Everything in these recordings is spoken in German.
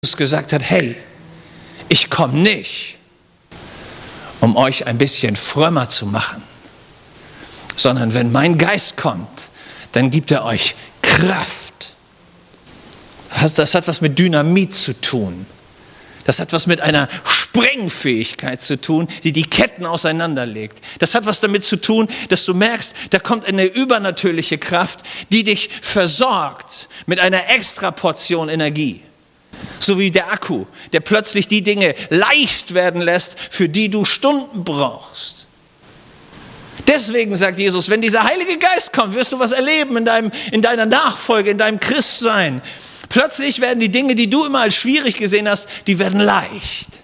Jesus gesagt hat, hey, ich komme nicht, um euch ein bisschen frömmer zu machen, sondern wenn mein Geist kommt, dann gibt er euch Kraft. Das hat was mit Dynamit zu tun. Das hat was mit einer Sprengfähigkeit zu tun, die die Ketten auseinanderlegt. Das hat was damit zu tun, dass du merkst, da kommt eine übernatürliche Kraft, die dich versorgt mit einer extra Portion Energie. So wie der Akku, der plötzlich die Dinge leicht werden lässt, für die du Stunden brauchst. Deswegen sagt Jesus, wenn dieser Heilige Geist kommt, wirst du was erleben in deiner Nachfolge, in deinem Christsein. Plötzlich werden die Dinge, die du immer als schwierig gesehen hast, die werden leicht.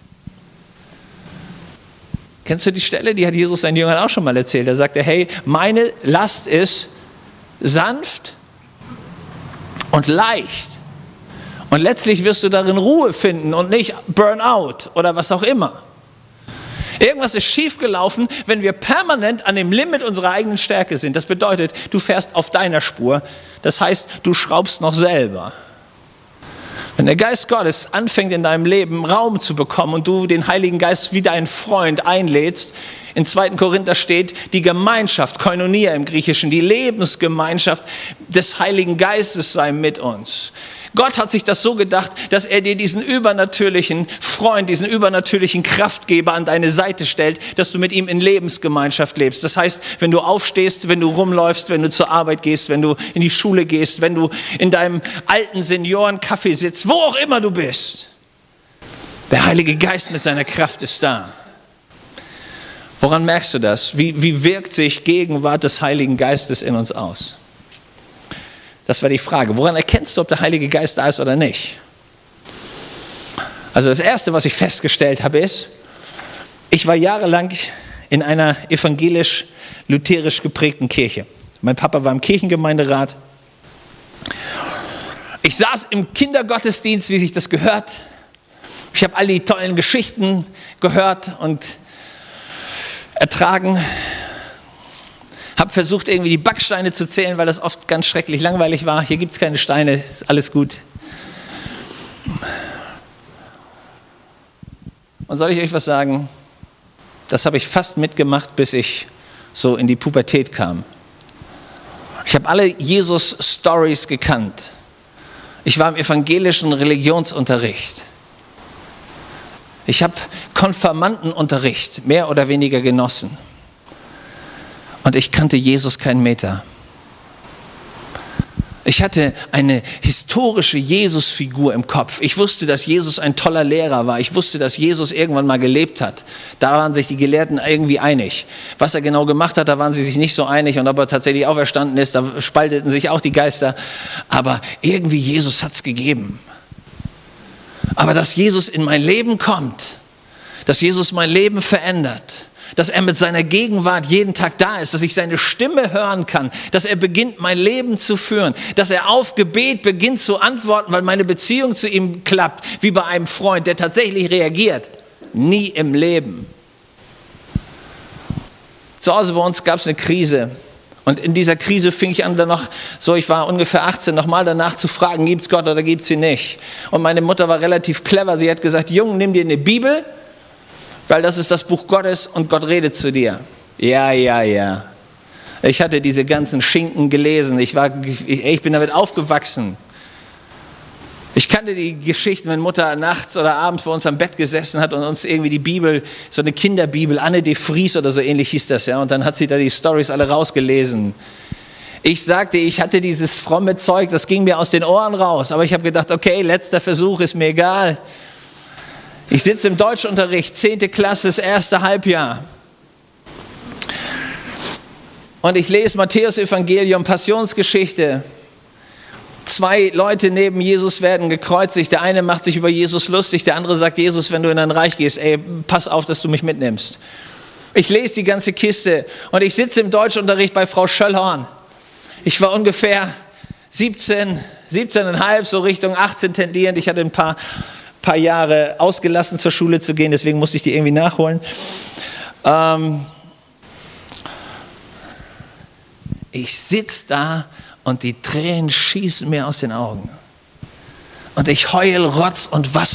Kennst du die Stelle? Die hat Jesus seinen Jüngern auch schon mal erzählt. Da sagt er, hey, meine Last ist sanft und leicht. Und letztlich wirst du darin Ruhe finden und nicht Burnout oder was auch immer. Irgendwas ist schiefgelaufen, wenn wir permanent an dem Limit unserer eigenen Stärke sind. Das bedeutet, du fährst auf deiner Spur. Das heißt, du schraubst noch selber. Wenn der Geist Gottes anfängt in deinem Leben Raum zu bekommen und du den Heiligen Geist wie deinen Freund einlädst, in 2. Korinther steht, die Gemeinschaft, Koinonia im Griechischen, die Lebensgemeinschaft des Heiligen Geistes sei mit uns. Gott hat sich das so gedacht, dass er dir diesen übernatürlichen Freund, diesen übernatürlichen Kraftgeber an deine Seite stellt, dass du mit ihm in Lebensgemeinschaft lebst. Das heißt, wenn du aufstehst, wenn du rumläufst, wenn du zur Arbeit gehst, wenn du in die Schule gehst, wenn du in deinem alten Seniorencafé sitzt, wo auch immer du bist, der Heilige Geist mit seiner Kraft ist da. Woran merkst du das? Wie wirkt sich Gegenwart des Heiligen Geistes in uns aus? Das war die Frage. Woran erkennst du, ob der Heilige Geist da ist oder nicht? Also das Erste, was ich festgestellt habe, ist, ich war jahrelang in einer evangelisch-lutherisch geprägten Kirche. Mein Papa war im Kirchengemeinderat. Ich saß im Kindergottesdienst, wie sich das gehört. Ich habe all die tollen Geschichten gehört und ertragen. Habe versucht, irgendwie die Backsteine zu zählen, weil das oft ganz schrecklich langweilig war. Hier gibt es keine Steine, ist alles gut. Und soll ich euch was sagen? Das habe ich fast mitgemacht, bis ich so in die Pubertät kam. Ich habe alle Jesus-Stories gekannt. Ich war im evangelischen Religionsunterricht. Ich habe Konfirmandenunterricht mehr oder weniger genossen. Und ich kannte Jesus keinen Meter. Ich hatte eine historische Jesus-Figur im Kopf. Ich wusste, dass Jesus ein toller Lehrer war. Ich wusste, dass Jesus irgendwann mal gelebt hat. Da waren sich die Gelehrten irgendwie einig. Was er genau gemacht hat, da waren sie sich nicht so einig. Und ob er tatsächlich auferstanden ist, da spalteten sich auch die Geister. Aber irgendwie Jesus hat es gegeben. Aber dass Jesus in mein Leben kommt, dass Jesus mein Leben verändert, dass er mit seiner Gegenwart jeden Tag da ist, dass ich seine Stimme hören kann, dass er beginnt, mein Leben zu führen, dass er auf Gebet beginnt zu antworten, weil meine Beziehung zu ihm klappt, wie bei einem Freund, der tatsächlich reagiert. Nie im Leben. Zu Hause bei uns gab es eine Krise. Und in dieser Krise fing ich an, dann noch, ich war ungefähr 18, nochmal danach zu fragen, gibt es Gott oder gibt es ihn nicht? Und meine Mutter war relativ clever, sie hat gesagt, Junge, nimm dir eine Bibel, weil das ist das Buch Gottes und Gott redet zu dir. Ja. Ich hatte diese ganzen Schinken gelesen, ich bin damit aufgewachsen. Ich kannte die Geschichten, wenn Mutter nachts oder abends bei uns am Bett gesessen hat und uns irgendwie die Bibel, so eine Kinderbibel, Anne de Vries oder so ähnlich hieß das, ja, und dann hat sie da die Storys alle rausgelesen. Ich sagte, ich hatte dieses fromme Zeug, das ging mir aus den Ohren raus, aber ich habe gedacht, okay, letzter Versuch, ist mir egal. Ich sitze im Deutschunterricht, 10. Klasse, das erste Halbjahr. Und ich lese Matthäus-Evangelium, Passionsgeschichte. 2 Leute neben Jesus werden gekreuzigt. Der eine macht sich über Jesus lustig, der andere sagt, Jesus, wenn du in dein Reich gehst, pass auf, dass du mich mitnimmst. Ich lese die ganze Kiste und ich sitze im Deutschunterricht bei Frau Schöllhorn. Ich war ungefähr 17,5, so Richtung 18 tendierend. Ich hatte ein paar Jahre ausgelassen, zur Schule zu gehen, deswegen musste ich die irgendwie nachholen. Ich sitze da und die Tränen schießen mir aus den Augen. Und ich heul Rotz und Wasser